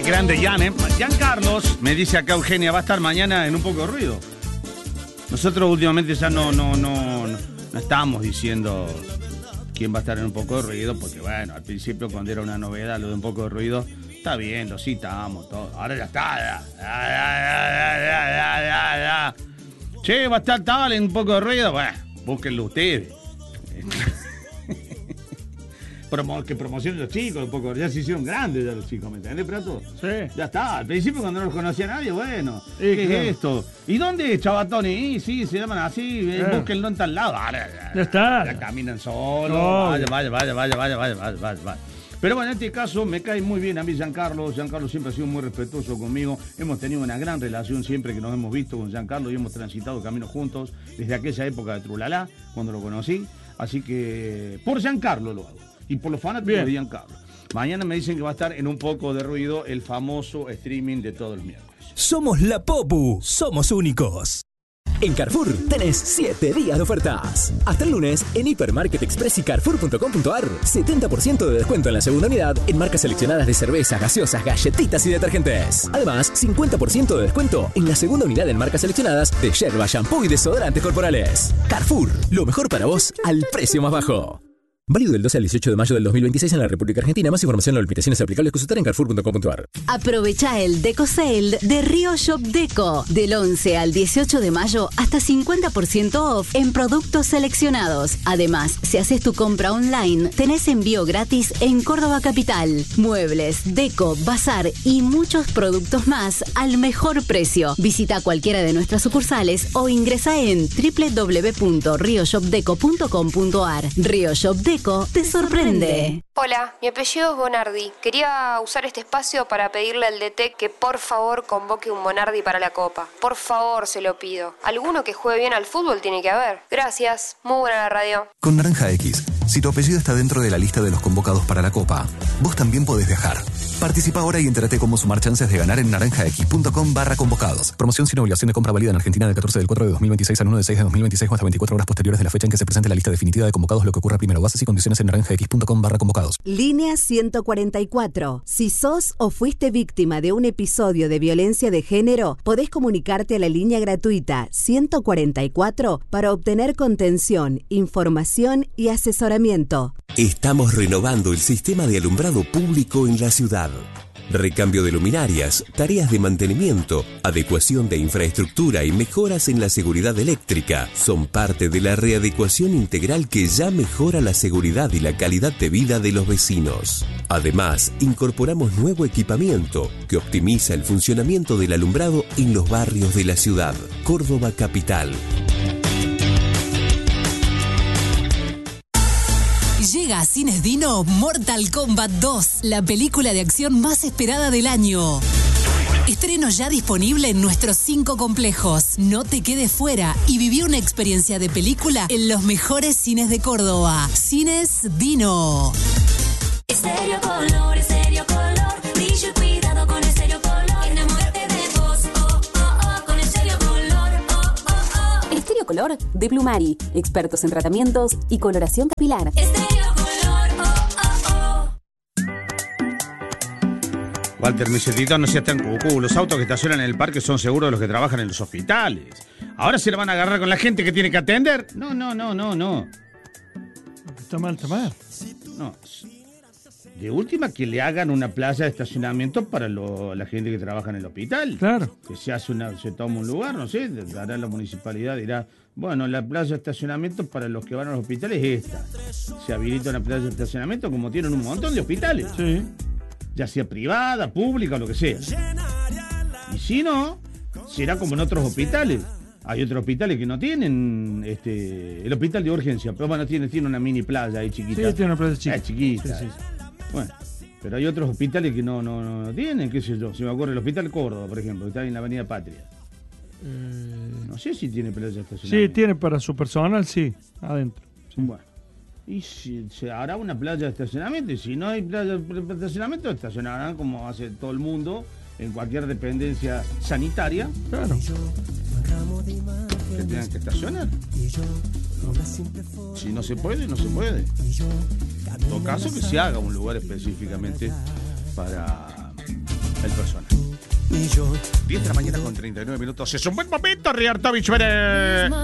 grande Jan, Jan Carlos, me dice acá Eugenia, va a estar mañana en Un Poco de Ruido. Nosotros últimamente ya no estamos diciendo quién va a estar en Un Poco de Ruido, porque bueno, al principio cuando era una novedad lo de Un Poco de Ruido, está bien, lo citamos, todo. Ahora ya está, ya. Che, va a estar tal en Un Poco de Ruido, bueno, búsquenlo ustedes. Que promocionen los chicos un poco, ya se hicieron grandes ya los chicos, ¿me entendés, Prato? Sí. Ya está, al principio cuando no los conocía nadie, bueno, Sí, ¿qué claro. es esto? ¿Y dónde es, Chavatones? Y sí, se llaman así, Claro. búsquenlo en tal lado. Ya está. Ya caminan solos, No. vaya. Pero bueno, en este caso me cae muy bien a mí Giancarlo. Giancarlo siempre ha sido muy respetuoso conmigo. Hemos tenido una gran relación siempre que nos hemos visto con Giancarlo y hemos transitado caminos juntos desde aquella época de Trulalá, cuando lo conocí. Así que por Giancarlo lo hago. Y por los fanáticos de Giancarlo. Mañana me dicen que va a estar en Un Poco de Ruido, el famoso streaming de todo el miércoles. Somos la Popu, somos únicos. En Carrefour tenés 7 días de ofertas. Hasta el lunes, en Hipermarket Express y Carrefour.com.ar, 70% de descuento en la segunda unidad en marcas seleccionadas de cervezas, gaseosas, galletitas y detergentes. Además, 50% de descuento en la segunda unidad en marcas seleccionadas de yerba, shampoo y desodorantes corporales. Carrefour, lo mejor para vos al precio más bajo. Válido del 12 al 18 de mayo del 2026 en la República Argentina. Más información o limitaciones aplicables consultar en carrefour.com.ar. Aprovecha el Deco Sale de Río Shop Deco. Del 11 al 18 de mayo hasta 50% off en productos seleccionados. Además, si haces tu compra online, tenés envío gratis en Córdoba Capital. Muebles, deco, bazar y muchos productos más al mejor precio. Visita cualquiera de nuestras sucursales o ingresa en www.rioshopdeco.com.ar. Río Shop Deco te sorprende. Hola, mi apellido es Bonardi. Quería usar este espacio para pedirle al DT que por favor convoque un Bonardi para la Copa. Por favor, se lo pido. Alguno que juegue bien al fútbol tiene que haber. Gracias. Muy buena la radio. Con Naranja X, si tu apellido está dentro de la lista de los convocados para la Copa, vos también podés viajar. Participa ahora y entérate cómo sumar chances de ganar en naranjax.com/convocados. Promoción sin obligación de compra válida en Argentina del 14 del 4 de 2026 al 1 de 6 de 2026 o hasta 24 horas posteriores de la fecha en que se presente la lista definitiva de convocados, lo que ocurra primero. Bases y condiciones en naranjax.com/convocados. Línea 144. Si sos o fuiste víctima de un episodio de violencia de género, podés comunicarte a la línea gratuita 144 para obtener contención, información y asesoramiento. Estamos renovando el sistema de alumbrado público en la ciudad. Recambio de luminarias, tareas de mantenimiento, adecuación de infraestructura y mejoras en la seguridad eléctrica son parte de la readecuación integral que ya mejora la seguridad y la calidad de vida de los vecinos. Además, incorporamos nuevo equipamiento que optimiza el funcionamiento del alumbrado en los barrios de la ciudad. Córdoba Capital. Llega a Cines Dino Mortal Kombat 2, la película de acción más esperada del año. Estreno ya disponible en nuestros 5 complejos. No te quedes fuera y viví una experiencia de película en los mejores cines de Córdoba. Cines Dino. Estéreo Color, brillo y cuidado con Estéreo Color. Enamórate de vos, con Estéreo Color, Estéreo Color de Plumari, expertos en tratamientos y coloración capilar. Estéreo Color, Walter, mi cetito, no seas tan cucú. Los autos que estacionan en el parque son seguros de los que trabajan en los hospitales. ¿Ahora se la van a agarrar con la gente que tiene que atender? No. Está mal. No. De última, que le hagan una playa de estacionamiento para la gente que trabaja en el hospital. Claro. Que se toma un lugar, no sé, dará la municipalidad, dirá, bueno, la playa de estacionamiento para los que van a los hospitales es esta. Se habilita una playa de estacionamiento como tienen un montón de hospitales. Sí. Ya sea privada, pública o lo que sea. Y si no, será como en otros hospitales. Hay otros hospitales que no tienen, el hospital de urgencia, pero bueno, tiene una mini playa ahí chiquita. Sí, tiene una playa chiquita. Es chiquita. Sí. Bueno, pero hay otros hospitales que no tienen, qué sé yo. Se me ocurre el Hospital Córdoba, por ejemplo, que está en la Avenida Patria. No sé si tiene playa de estacionamiento. Sí, tiene para su personal, sí, adentro. Sí. Bueno. Y se hará una playa de estacionamiento. Y si no hay playa de estacionamiento, estacionarán como hace todo el mundo, en cualquier dependencia sanitaria. Claro. Que tengan que estacionar. No. Si no se puede, no se puede. En todo caso, que se haga un lugar específicamente para el personaje. 10 de la mañana con 39 minutos. Es un buen momento, Riartovich.